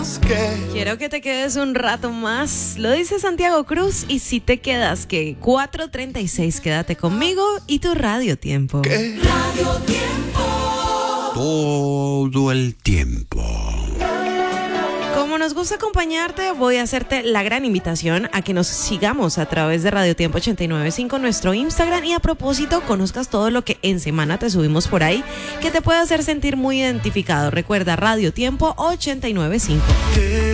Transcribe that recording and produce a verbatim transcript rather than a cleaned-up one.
quedas, ¿qué? Quiero que te quedes un rato más. Lo dice Santiago Cruz. Y si te quedas, ¿qué? cuatro treinta y seis, quédate conmigo y tu Radio Tiempo. ¿Qué? Radio Tiempo. Todo el tiempo. Como nos gusta acompañarte, voy a hacerte la gran invitación a que nos sigamos a través de Radio Tiempo ochenta y nueve punto cinco, nuestro Instagram, y a propósito conozcas todo lo que en semana te subimos por ahí que te puede hacer sentir muy identificado. Recuerda Radio Tiempo ochenta y nueve punto cinco.